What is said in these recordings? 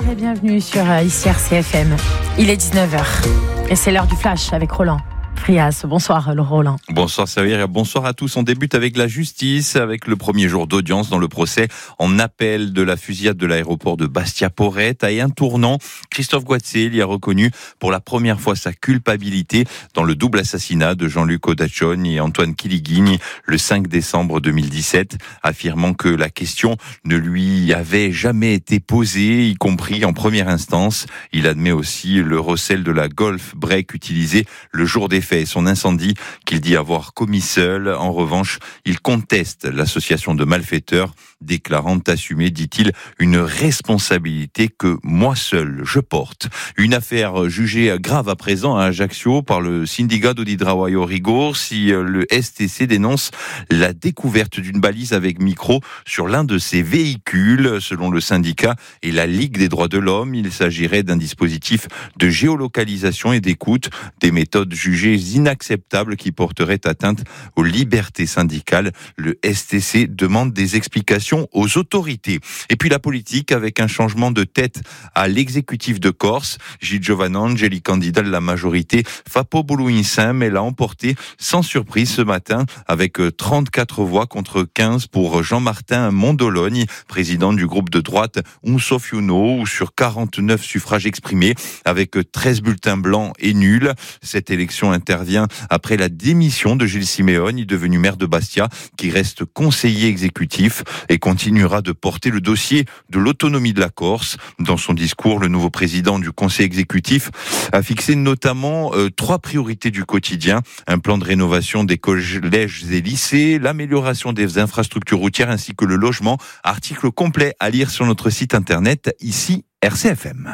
et bienvenue sur ici RCFM. Il est 19h et c'est l'heure du flash avec Roland Frias. Bonsoir Roland. Bonsoir Saïr et bonsoir à tous. On débute avec la justice, avec le premier jour d'audience dans le procès en appel de la fusillade de l'aéroport de Bastia-Porrette. À un tournant, Christophe Goatse y a reconnu pour la première fois sa culpabilité dans le double assassinat de Jean-Luc Odachon et Antoine Kiligin le 5 décembre 2017, affirmant que la question ne lui avait jamais été posée, y compris en première instance. Il admet aussi le recel de la Golf Break utilisée le jour des faits et son incendie qu'il dit avoir commis seul. En revanche, il conteste l'association de malfaiteurs, déclarant assumer, dit-il, une responsabilité que moi seul je porte. Une affaire jugée grave à présent à Ajaccio par le Sindicato di Trabalho Rigor, si le STC dénonce la découverte d'une balise avec micro sur l'un de ses véhicules. Selon le syndicat et la Ligue des droits de l'homme, il s'agirait d'un dispositif de géolocalisation et d'écoute, des méthodes jugées inacceptables qui porteraient atteinte aux libertés syndicales. Le STC demande des explications aux autorités. Et puis la politique avec un changement de tête à l'exécutif de Corse. Gilles Giovannangeli, candidat de la majorité, Fapo Boulouin-Sam, elle a emporté sans surprise ce matin avec 34 voix contre 15 pour Jean-Martin Mondologne, président du groupe de droite Un Soffiuno, sur 49 suffrages exprimés avec 13 bulletins blancs et nuls. Cette élection intervient après la démission de Gilles Simeoni, devenu maire de Bastia, qui reste conseiller exécutif et continuera de porter le dossier de l'autonomie de la Corse. Dans son discours, le nouveau président du conseil exécutif a fixé notamment 3 priorités du quotidien: un plan de rénovation des collèges et lycées, l'amélioration des infrastructures routières ainsi que le logement. Article complet à lire sur notre site internet, ici RCFM.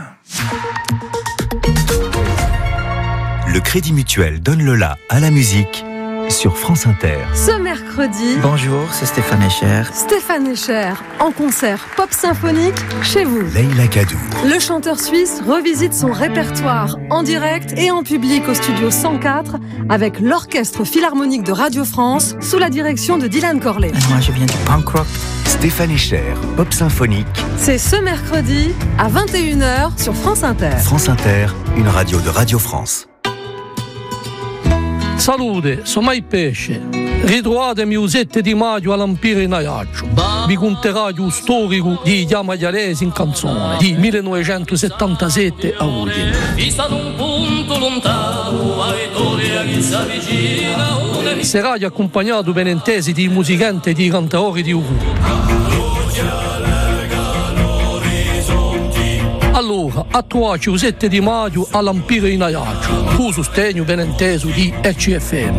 Le Crédit Mutuel donne le la à la musique sur France Inter. Ce mercredi, bonjour, c'est Stéphane Escher. Stéphane Escher, en concert pop symphonique chez vous. Leïla Kadou. Le chanteur suisse revisite son répertoire en direct et en public au studio 104 avec l'Orchestre Philharmonique de Radio France sous la direction de Dylan Corley. Moi, je viens du punk rock. Stéphane Escher, pop symphonique. C'est ce mercredi à 21h sur France Inter. France Inter, une radio de Radio France. Salute, sono Mai Pesce. Ritrovate musette di Maggio all'Ampire in Ajaccio. Vi conterò lo storico di Chiamagliaresi in canzone di 1977 a Udine. Sarai accompagnato per intesi di musicanti e di cantatori di Ugo. Allora, attuaci il 7 di maggio all'Ampire in Ajaccio, con sostegno ben inteso di RCFM.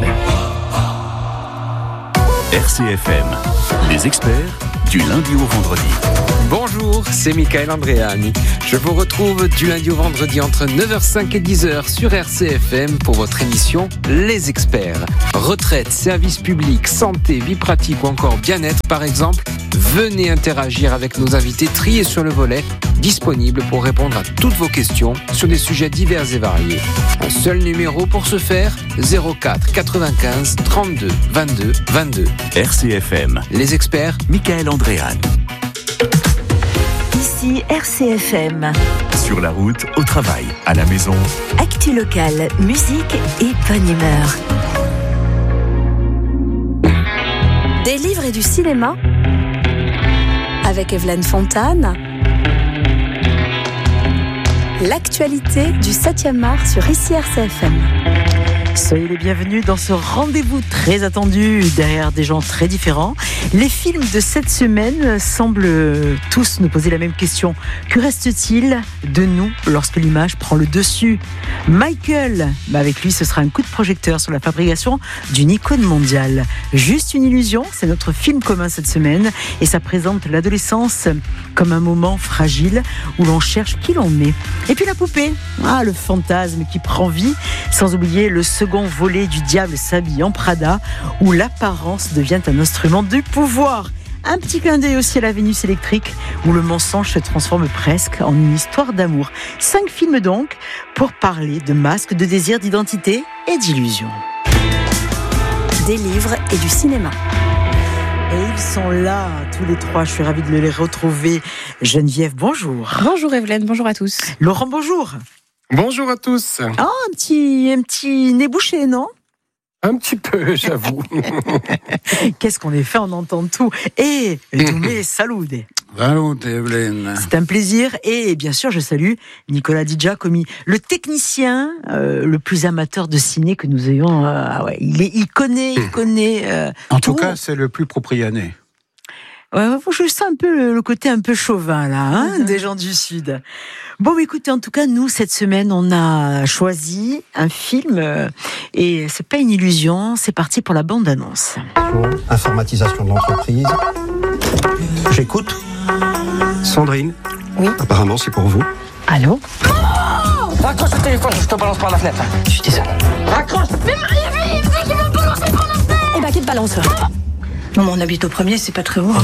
RCFM, les experts du lundi au vendredi. Bonjour, c'est Michael Andréani. Je vous retrouve du lundi au vendredi entre 9h05 et 10h sur RCFM pour votre émission Les Experts. Retraite, service public, santé, vie pratique ou encore bien-être par exemple, venez interagir avec nos invités triés sur le volet, disponibles pour répondre à toutes vos questions sur des sujets divers et variés. Un seul numéro pour ce faire, 04 95 32 22 22. RCFM. Les Experts, Michael Andréani. Ici RCFM. Sur la route, au travail, à la maison. Actu locale, musique et bonne humeur. Des livres et du cinéma avec Evelyne Fontane. L'actualité du 7e art sur ici RCFM. Soyez les bienvenus dans ce rendez-vous très attendu derrière des gens très différents. Les films de cette semaine semblent tous nous poser la même question. Que reste-t-il de nous lorsque l'image prend le dessus ? Michael, avec lui ce sera un coup de projecteur sur la fabrication d'une icône mondiale. Juste une illusion, c'est notre film commun cette semaine et ça présente l'adolescence comme un moment fragile où l'on cherche qui l'on est. Et puis la poupée, le fantasme qui prend vie, sans oublier le second volet du Diable s'habille en Prada où l'apparence devient un instrument de pouvoir. Un petit clin d'œil aussi à la Vénus électrique où le mensonge se transforme presque en une histoire d'amour. 5 films donc pour parler de masques, de désir, d'identité et d'illusion. Des livres et du cinéma. Et ils sont là, tous les trois. Je suis ravie de les retrouver. Geneviève, bonjour. Bonjour Evelyne, bonjour à tous. Laurent, bonjour. Bonjour à tous. Ah, un petit nez bouché, non? Un petit peu, j'avoue. Qu'est-ce qu'on est fait, on entend tout. Et Doumé, salut. Salut Evelyne. C'est un plaisir. Et bien sûr, je salue Nicolas Di Giacomi, le technicien le plus amateur de ciné que nous ayons. Il connaît. En tout cas, c'est le plus propriané. Ouais, je sens un peu le côté un peu chauvin là, des gens du Sud. Bon, écoutez, en tout cas, nous cette semaine, on a choisi un film et c'est pas une illusion. C'est parti pour la bande-annonce. Informatisation de l'entreprise. J'écoute. Sandrine. Oui. Apparemment, c'est pour vous. Allô? Raccroche le téléphone, je te balance par la fenêtre. Je suis désolée. Raccroche! Mais Marie-Vie, il me dit qu'il va me balancer par la fenêtre. Eh ben, qui te balance? Non, mais on habite au premier, c'est pas très haut.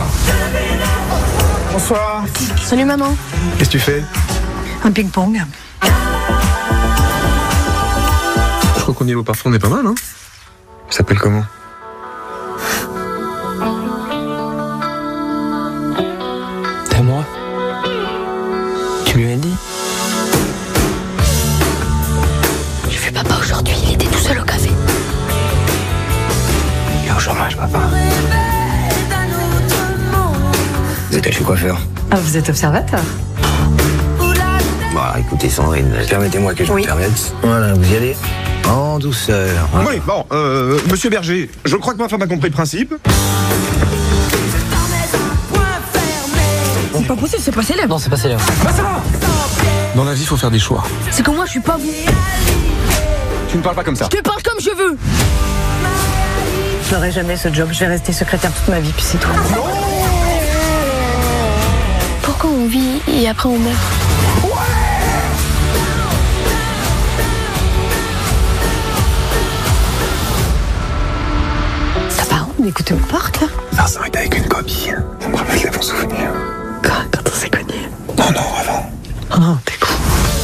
Bonsoir. Salut maman. Qu'est-ce que tu fais? Un ping-pong. Je crois qu'au niveau parfum, on est pas mal, hein? Ça s'appelle comment? T'es à moi? Tu lui as dit? J'ai vu papa aujourd'hui, il était tout seul au café. Il est au chômage, papa. Vous êtes allé chez coiffeur? Ah, vous êtes observateur? Bon, alors, écoutez, Sandrine, permettez-moi que je me permette. Voilà, vous y allez en douceur. Hein. Oui, bon, monsieur Berger, je crois que ma femme a compris le principe. C'est pas possible, c'est pas célèbre. Non, c'est pas célèbre. Dans la vie, il faut faire des choix. C'est que moi, je suis pas vous. Tu ne parles pas comme ça. Je te parle comme je veux. Je ferai jamais ce job, je vais rester secrétaire toute ma vie, puis c'est tout. Pourquoi on vit et après on meurt? T'as pas honte d'écouter au parc, là? Ça s'arrête avec une copine. Ça me rappelle les bons souvenirs. Quand on s'est connus. Non, avant. Oh, t'es con.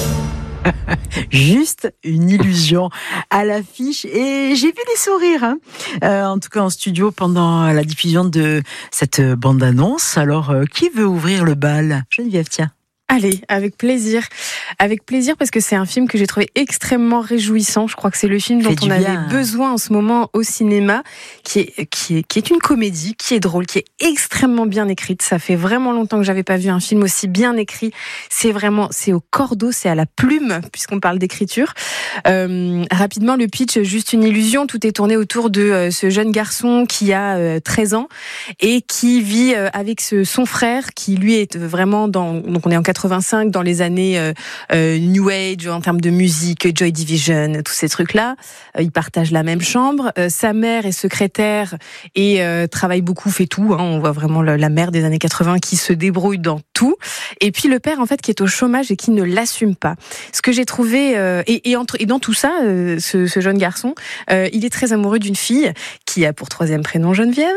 Juste une illusion à l'affiche et j'ai vu les sourires en tout cas en studio pendant la diffusion de cette bande-annonce. Alors qui veut ouvrir le bal? Geneviève, tiens. Allez, avec plaisir. Avec plaisir parce que c'est un film que j'ai trouvé extrêmement réjouissant. Je crois que c'est le film dont on avait besoin en ce moment au cinéma, qui est une comédie, qui est drôle, qui est extrêmement bien écrite. Ça fait vraiment longtemps que j'avais pas vu un film aussi bien écrit. C'est au cordeau, c'est à la plume, puisqu'on parle d'écriture. Rapidement, le pitch, juste une illusion. Tout est tourné autour de ce jeune garçon qui a 13 ans et qui vit avec son frère, qui lui est vraiment donc on est en 85, dans les années New Age, en termes de musique, Joy Division, tous ces trucs-là. Ils partagent la même chambre. Sa mère est secrétaire et travaille beaucoup, fait tout. On voit vraiment la mère des années 80 qui se débrouille dans tout. Et puis le père, en fait, qui est au chômage et qui ne l'assume pas. Ce que j'ai trouvé... Et dans tout ça, ce jeune garçon, il est très amoureux d'une fille qui a pour troisième prénom Geneviève.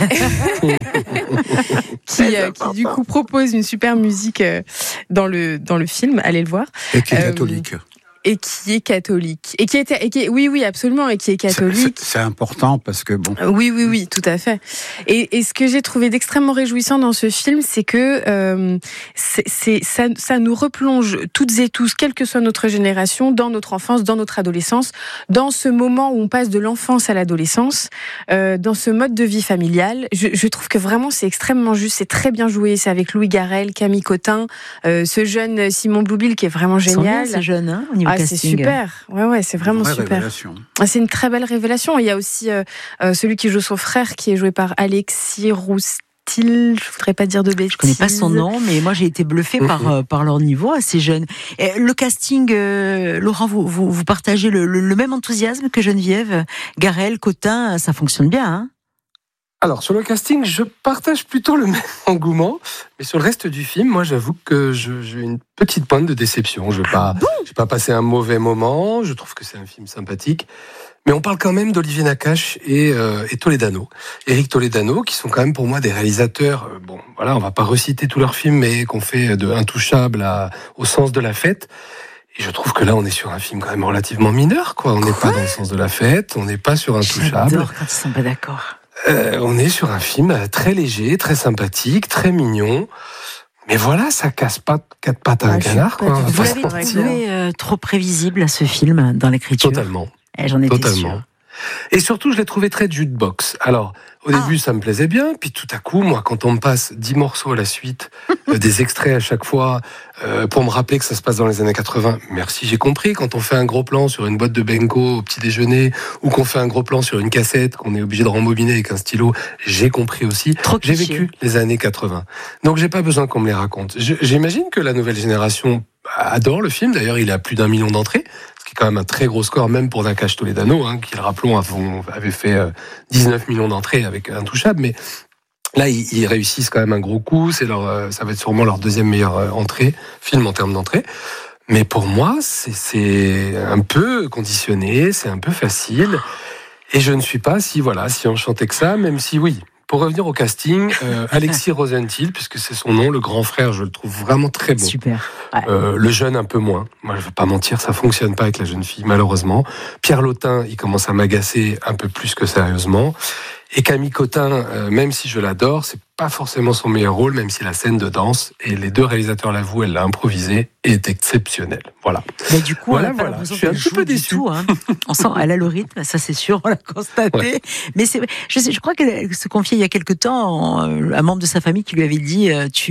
qui du coup propose une super musique dans le film, allez le voir. Et qui est catholique. Et qui est catholique. Oui, absolument, et qui est catholique. C'est important parce que bon. Oui, tout à fait. Et ce que j'ai trouvé d'extrêmement réjouissant dans ce film, c'est que ça nous replonge toutes et tous, quelle que soit notre génération, dans notre enfance, dans notre adolescence, dans ce moment où on passe de l'enfance à l'adolescence, dans ce mode de vie familial. Je trouve que vraiment c'est extrêmement juste, c'est très bien joué. C'est avec Louis Garrel, Camille Cotin, ce jeune Simon Bloubil qui est vraiment génial. C'est jeune, au niveau casting. C'est super. Ouais, c'est vraiment super. Révélation. C'est une très belle révélation. Il y a aussi celui qui joue son frère, qui est joué par Alexis Roussel. Je voudrais pas dire de bêtises. Je connais pas son nom, mais moi j'ai été bluffée par leur niveau assez jeune. Et le casting, Laurent, vous partagez le même enthousiasme que Geneviève, Garel, Cotin, ça fonctionne bien, hein? Alors, sur le casting, je partage plutôt le même engouement, mais sur le reste du film, moi, j'avoue que j'ai une petite pointe de déception. Je vais pas passer un mauvais moment, je trouve que c'est un film sympathique, mais on parle quand même d'Olivier Nakache et Toledano. Éric Toledano, qui sont quand même pour moi des réalisateurs, on va pas reciter tous leurs films, mais qu'on fait de Intouchable au Sens de la fête. Et je trouve que là, on est sur un film quand même relativement mineur, quoi. On n'est pas dans le Sens de la fête, on n'est pas sur Intouchable. J'adore quand ils sont pas d'accord. On est sur un film très léger, très sympathique, très mignon. Mais voilà, ça casse pas quatre pattes à un canard. Vous l'avez trouvé trop prévisible à ce film dans l'écriture? Totalement. J'en étais sûre. Et surtout, je l'ai trouvé très jukebox. Alors, au début, ça me plaisait bien, puis tout à coup, moi, quand on me passe 10 morceaux à la suite, des extraits à chaque fois, pour me rappeler que ça se passe dans les années 80, merci, j'ai compris. Quand on fait un gros plan sur une boîte de Benko au petit déjeuner, ou qu'on fait un gros plan sur une cassette, qu'on est obligé de rembobiner avec un stylo, j'ai compris aussi. J'ai vécu les années 80. Donc, j'ai pas besoin qu'on me les raconte. J'imagine que la nouvelle génération adore le film. D'ailleurs, il a plus d'1 million d'entrées. Ce qui est quand même un très gros score, même pour Nakash Toledano, qui, le rappelons, avait fait 19 millions d'entrées avec Intouchable. Mais là, ils réussissent quand même un gros coup. Ça va être sûrement leur deuxième meilleure film en termes d'entrée. Mais pour moi, c'est un peu conditionné, c'est un peu facile. Et je ne suis pas si enchanté que ça, même si oui. Pour revenir au casting, Alexis Rosenthal, puisque c'est son nom, le grand frère, je le trouve vraiment très bon. Super. Ouais. Le jeune un peu moins. Moi, je ne vais pas mentir, ça fonctionne pas avec la jeune fille, malheureusement. Pierre Lotin, il commence à m'agacer un peu plus que sérieusement. Et Camille Cotin, même si je l'adore, c'est pas forcément son meilleur rôle, même si la scène de danse, et les deux réalisateurs l'avouent, elle l'a improvisé, est exceptionnelle. Voilà. Mais du coup, je suis un peu déçu. On sent, elle a le rythme, ça c'est sûr, on l'a constaté. Ouais. Mais je crois qu'elle se confiait il y a quelque temps à un membre de sa famille qui lui avait dit,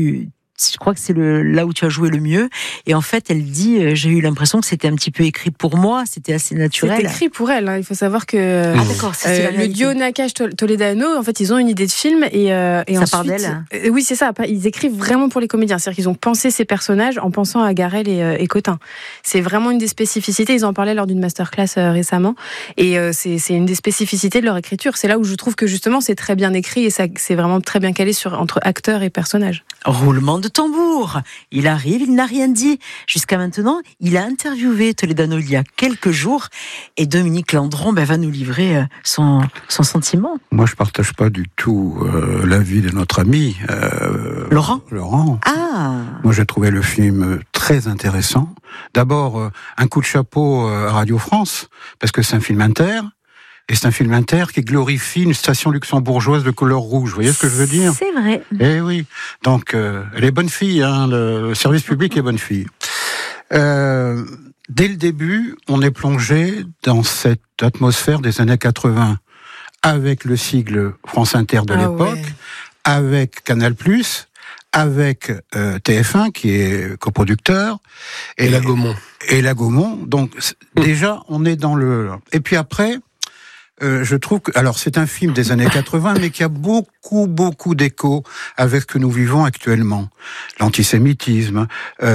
je crois que c'est là où tu as joué le mieux. Et en fait, elle dit, j'ai eu l'impression que c'était un petit peu écrit pour moi, c'était assez naturel. C'est écrit pour elle. Il faut savoir que le duo Nakash Toledano, en fait, ils ont une idée de film et ça ensuite, part d'elle. Oui, c'est ça. Ils écrivent vraiment pour les comédiens. C'est-à-dire qu'ils ont pensé ces personnages en pensant à Garel et Cotin. C'est vraiment une des spécificités. Ils en parlaient lors d'une masterclass récemment. Et c'est une des spécificités de leur écriture. C'est là où je trouve que justement, c'est très bien écrit et ça, c'est vraiment très bien calé entre acteurs et personnages. Roulement de tambour. Il arrive, il n'a rien dit. Jusqu'à maintenant, il a interviewé Toledano il y a quelques jours et Dominique Landron va nous livrer son sentiment. Moi, je partage pas du tout l'avis de notre ami Laurent. Ah. Moi, j'ai trouvé le film très intéressant. D'abord, un coup de chapeau à Radio France, parce que c'est un film inter. Et c'est un film inter qui glorifie une station luxembourgeoise de couleur rouge. Vous voyez ce que je veux dire ? C'est vrai. Eh oui. Donc, elle est bonne fille, le service public est bonne fille. Dès le début, on est plongé dans cette atmosphère des années 80, avec le sigle France Inter de l'époque, avec Canal+, avec TF1, qui est coproducteur. Et la Gaumont. Et la Gaumont. Donc, déjà, on est dans le... Et puis après... je trouve que, alors c'est un film des années 80, mais qui a beaucoup d'écho avec ce que nous vivons actuellement. L'antisémitisme,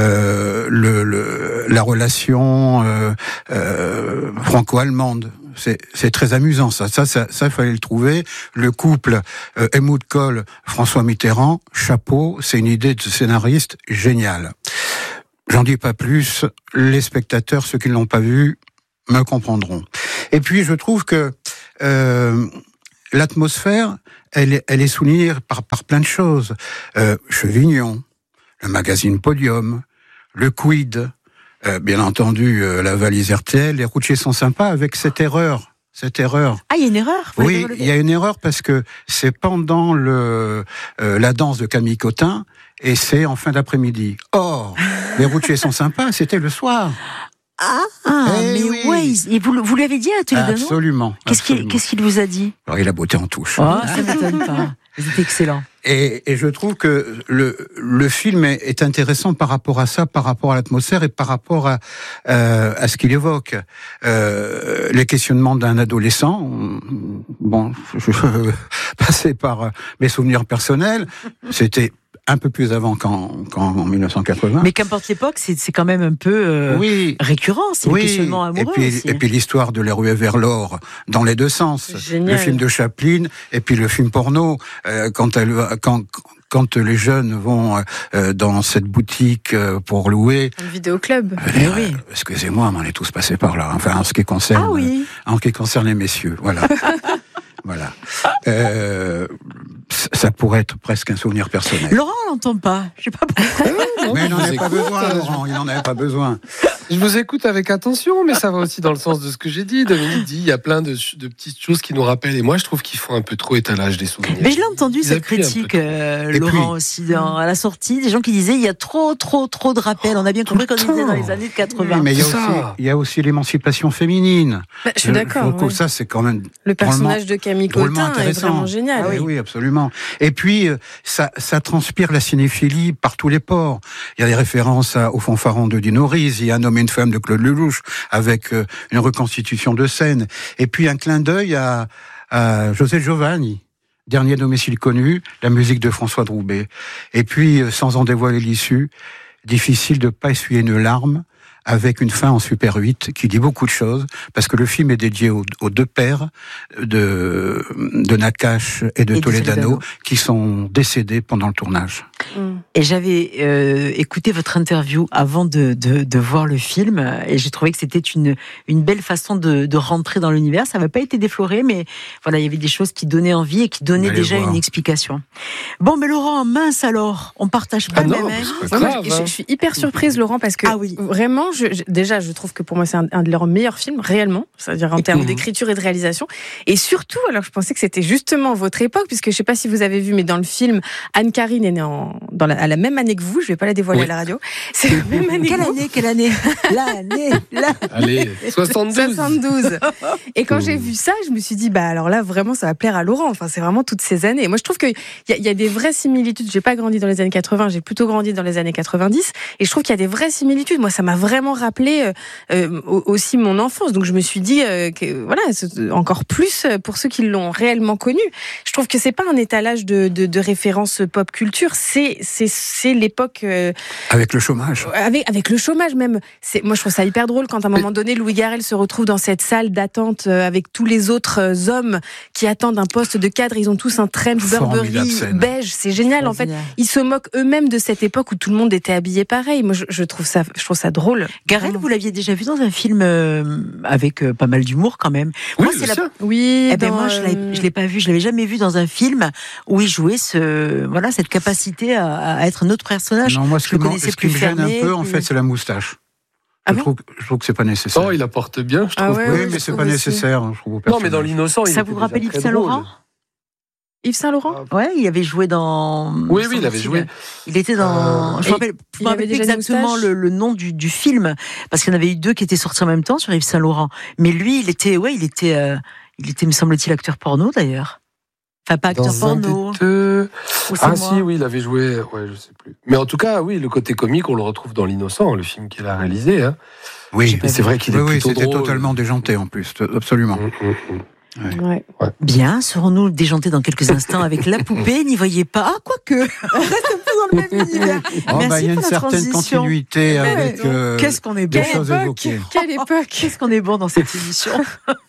la relation franco-allemande. C'est très amusant, ça, il fallait le trouver. Le couple Helmut Kohl, François Mitterrand, chapeau, c'est une idée de scénariste géniale. J'en dis pas plus, les spectateurs, ceux qui ne l'ont pas vu, me comprendront. Et puis, je trouve que l'atmosphère, elle est soulignée par plein de choses. Chevignon, le magazine Podium, le Quid, bien entendu, la valise RTL, les routiers sont sympas avec cette erreur. Ah, il y a une erreur? Oui, il y a une erreur parce que c'est pendant la danse de Camille Cotin et c'est en fin d'après-midi. Or, les routiers sont sympas, c'était le soir. Mais oui. Et vous l'avez dit à Toledano? Absolument. Qu'est-ce qu'il vous a dit? Alors, il a botté en touche. Ça m'étonne pas. C'est excellent. Et je trouve que le film est intéressant par rapport à ça, par rapport à l'atmosphère et par rapport à ce qu'il évoque. Les questionnements d'un adolescent. Bon, je vais passer par mes souvenirs personnels. C'était un peu plus avant qu'en 1980. Mais qu'importe l'époque, c'est quand même un peu récurrent, c'est le questionnement amoureux. Et puis l'histoire de la ruée vers l'or dans les deux sens. Génial. Le film de Chaplin et puis le film porno. Quand les jeunes vont dans cette boutique pour louer... Un vidéoclub. Oui. Excusez-moi, mais on est tous passés par là. Enfin, en ce qui concerne, les messieurs. Voilà. Voilà. Ça pourrait être presque un souvenir personnel. Laurent, on l'entend pas. Je sais pas pourquoi. Mais il n'en avait pas besoin, Laurent. Il n'en avait pas besoin. Je vous écoute avec attention, mais ça va aussi dans le sens de ce que j'ai dit. Dominique dit, il y a plein de petites choses qui nous rappellent. Et moi, je trouve qu'ils font un peu trop étalage des souvenirs. Mais je l'ai entendu, cette critique, Laurent, aussi, à la sortie. Des gens qui disaient, il y a trop de rappels. On a bien compris qu'on était dans les années 80. Oui, mais il y a aussi l'émancipation féminine. Je suis d'accord. Je trouve ça, c'est quand même... Le personnage de Camille Cotin est vraiment génial. Ah oui, absolument. Et puis, ça transpire la cinéphilie par tous les ports. Il y a des références au Fanfaron de Dino Risi, il y a Un homme et une femme de Claude Lelouch, avec une reconstitution de scène. Et puis un clin d'œil à José Giovanni, Dernier domicile connu, la musique de François Droubet. Et puis, sans en dévoiler l'issue, difficile de ne pas essuyer une larme, avec une fin en Super 8 qui dit beaucoup de choses, parce que le film est dédié aux deux pères de Nakache et de Toledano qui sont décédés pendant le tournage. Et j'avais écouté votre interview avant de voir le film, et j'ai trouvé que c'était une belle façon de rentrer dans l'univers. Ça n'avait pas été défloré, mais voilà, il y avait des choses qui donnaient envie et qui donnaient déjà une explication. Bon, mais Laurent, mince alors, on partage pas le même air. Je suis hyper surprise, Laurent, parce que vraiment, déjà, je trouve que pour moi, c'est un de leurs meilleurs films, réellement, c'est-à-dire en termes d'écriture et de réalisation. Et surtout, alors je pensais que c'était justement votre époque, puisque je ne sais pas si vous avez vu, mais dans le film, Anne-Carine est née à la même année que vous, je ne vais pas la dévoiler à la radio. C'est la même année. Quelle année Allez, 72. Et quand j'ai vu ça, je me suis dit, alors là, vraiment, ça va plaire à Laurent. Enfin, c'est vraiment toutes ces années. Et moi, je trouve qu'il y a des vraies similitudes. J'ai pas grandi dans les années 80, j'ai plutôt grandi dans les années 90. Et je trouve qu'il y a des vraies similitudes. Moi, ça m'a vraiment rappelé aussi mon enfance. Donc, je me suis dit, encore plus pour ceux qui l'ont réellement connu. Je trouve que c'est pas un étalage de références pop culture. C'est l'époque... avec le chômage. Avec le chômage même. Moi, je trouve ça hyper drôle quand à un moment donné, Louis Garrel se retrouve dans cette salle d'attente avec tous les autres hommes qui attendent un poste de cadre. Ils ont tous un trench Burberry beige. C'est génial, en fait. Ils se moquent eux-mêmes de cette époque où tout le monde était habillé pareil. Moi, je trouve ça drôle. Garrel, vous l'aviez déjà vu dans un film avec pas mal d'humour quand même. Oui, moi, je l'ai pas vu. Je l'avais jamais vu dans un film où il jouait cette capacité à être un autre personnage. Non, moi, ce qui me gêne un peu, en fait, c'est la moustache. Je trouve que c'est pas nécessaire. Oh, il apporte bien, je trouve. Oui, mais c'est pas nécessaire. Je trouve, non, mais dans L'Innocent, ça vous rappelle Yves Saint-Laurent? Yves Saint-Laurent? Ouais, il avait joué dans... Oui, il avait joué. Il était dans... Je me rappelle exactement le nom du film, parce qu'il y en avait eu deux qui étaient sortis en même temps sur Yves Saint-Laurent. Mais lui, il était, me semble-t-il, acteur porno, d'ailleurs. Enfin, pas acteur porno. Oui, il avait joué, je sais plus. Mais en tout cas, oui, le côté comique, on le retrouve dans L'Innocent, le film qu'il a réalisé. Hein. Oui, c'est vrai qu'il est plutôt c'était drôle. Totalement déjanté en plus, absolument. Ouais. Bien, serons-nous déjantés dans quelques instants avec la poupée, n'y voyez pas. Ah, quoique, on reste un peu dans le même univers. Il y a une certaine continuité avec qu'est-ce qu'on est bon. des choses évoquées. Quelle époque. Qu'est-ce qu'on est bon dans cette émission.